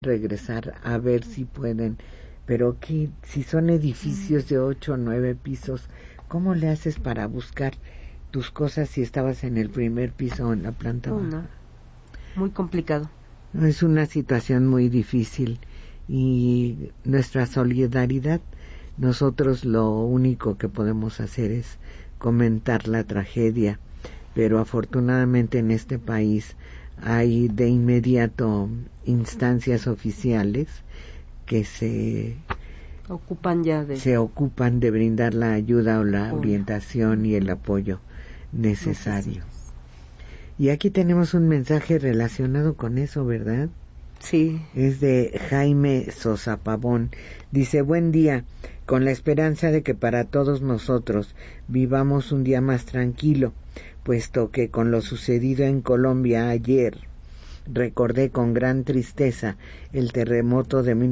regresar a ver si pueden, pero que si son edificios de 8 o 9 pisos, ¿cómo le haces para buscar tus cosas si estabas en el primer piso o en la planta baja? No, muy complicado. Es una situación muy difícil y nuestra solidaridad, nosotros lo único que podemos hacer es comentar la tragedia, pero afortunadamente en este país hay de inmediato instancias oficiales que se ocupan de brindar la ayuda o la orientación y el apoyo necesario. Y aquí tenemos un mensaje relacionado con eso, ¿verdad? Sí. Es de Jaime Sosa Pavón. Dice: buen día, con la esperanza de que para todos nosotros vivamos un día más tranquilo, puesto que con lo sucedido en Colombia ayer recordé con gran tristeza el terremoto de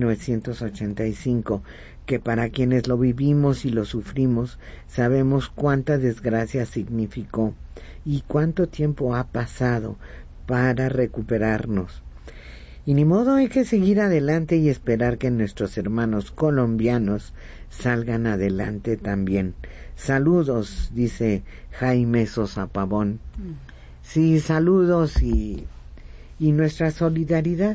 1985, que para quienes lo vivimos y lo sufrimos sabemos cuánta desgracia significó y cuánto tiempo ha pasado para recuperarnos. Y ni modo, hay que seguir adelante y esperar que nuestros hermanos colombianos salgan adelante también. Saludos, dice Jaime Sosa Pavón. Sí, saludos y nuestra solidaridad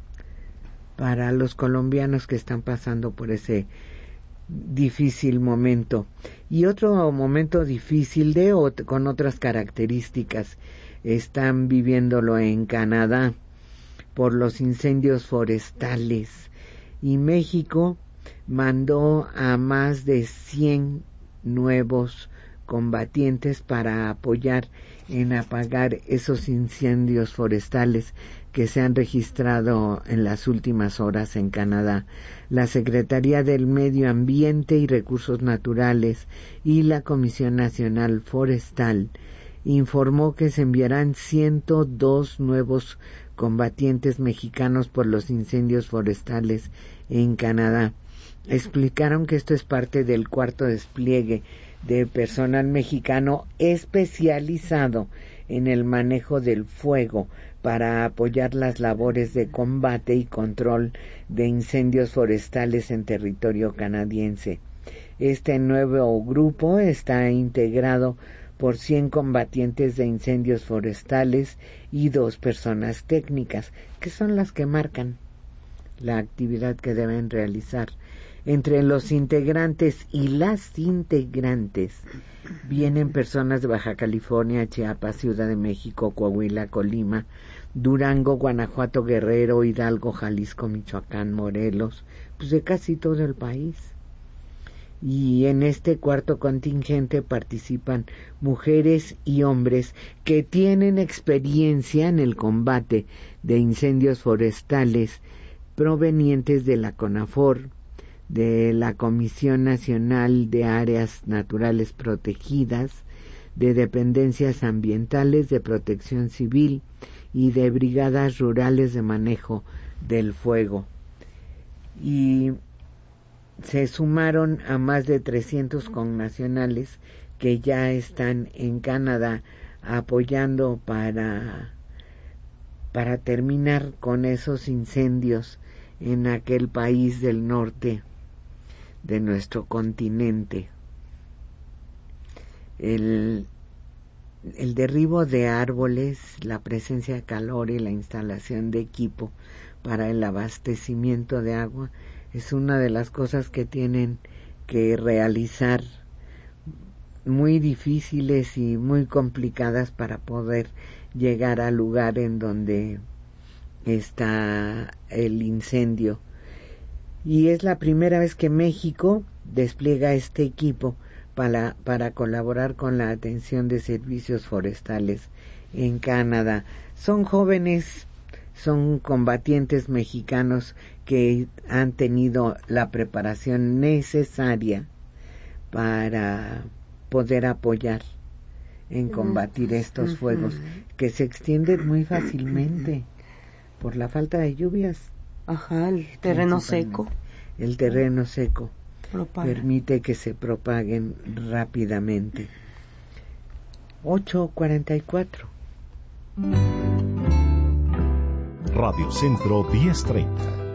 para los colombianos que están pasando por ese difícil momento. Y otro momento difícil con otras características, están viviéndolo en Canadá por los incendios forestales, y México mandó a más de 100 nuevos combatientes para apoyar en apagar esos incendios forestales que se han registrado en las últimas horas en Canadá. La Secretaría del Medio Ambiente y Recursos Naturales y la Comisión Nacional Forestal informó que se enviarán 102 nuevos combatientes mexicanos por los incendios forestales en Canadá. Explicaron que esto es parte del cuarto despliegue de personal mexicano especializado en el manejo del fuego para apoyar las labores de combate y control de incendios forestales en territorio canadiense. Este nuevo grupo está integrado por 100 combatientes de incendios forestales y 2 personas técnicas, que son las que marcan la actividad que deben realizar. Entre los integrantes y las integrantes vienen personas de Baja California, Chiapas, Ciudad de México, Coahuila, Colima, Durango, Guanajuato, Guerrero, Hidalgo, Jalisco, Michoacán, Morelos, pues de casi todo el país. Y en este cuarto contingente participan mujeres y hombres que tienen experiencia en el combate de incendios forestales provenientes de la CONAFOR, de la Comisión Nacional de Áreas Naturales Protegidas, de dependencias ambientales, de protección civil y de brigadas rurales de manejo del fuego. Y se sumaron a más de 300 connacionales que ya están en Canadá apoyando para terminar con esos incendios en aquel país del norte de nuestro continente. El derribo de árboles, la presencia de calor y la instalación de equipo para el abastecimiento de agua es una de las cosas que tienen que realizar, muy difíciles y muy complicadas para poder llegar al lugar en donde está el incendio. Y es la primera vez que México despliega este equipo para colaborar con la atención de servicios forestales en Canadá. Son jóvenes, son combatientes mexicanos que han tenido la preparación necesaria para poder apoyar en combatir estos fuegos que se extienden muy fácilmente por la falta de lluvias. Ajá, el terreno seco. El terreno seco permite que se propaguen rápidamente. 8:44. Radio Centro 1030.